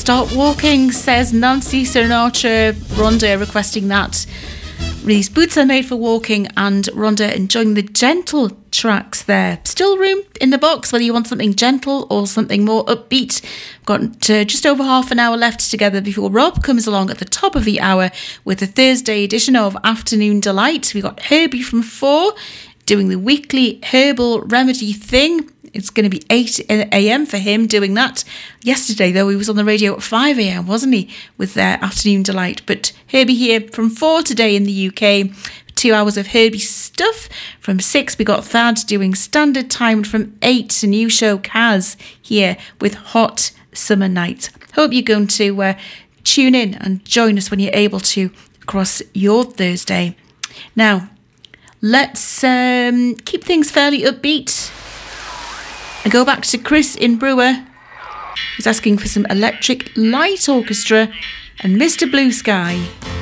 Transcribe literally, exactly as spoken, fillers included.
Start walking, says Nancy Sinatra. Rhonda requesting that. These boots are made for walking, and Rhonda enjoying the gentle tracks there. Still room in the box, whether you want something gentle or something more upbeat. Got uh, just over half an hour left together before Rob comes along at the top of the hour with the Thursday edition of Afternoon Delight. We got Herbie from four doing the weekly herbal remedy thing. It's going to be eight a.m. for him doing that. Yesterday, though, he was on the radio at five a.m, wasn't he, with their Afternoon Delight. But Herbie here from four today in the U K. Two hours of Herbie stuff. From six, we got Thad doing Standard Time. And from eight, a new show, Kaz, here with Hot Summer Night. Hope you're going to uh, tune in and join us when you're able to across your Thursday. Now, let's um, keep things fairly upbeat. I go back to Chris in Brewer. He's asking for some Electric Light Orchestra and Mister Blue Sky.